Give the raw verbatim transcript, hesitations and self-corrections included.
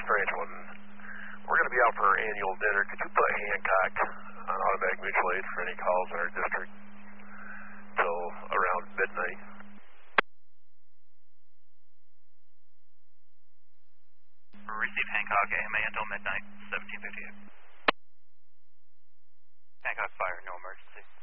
strange one. We're going to be out for our annual dinner. Could you put Hancock on automatic mutual aid for any calls in our district till around midnight? Receive Hancock, A M A until midnight, seventeen fifty-eight. Hancock Fire, no emergency.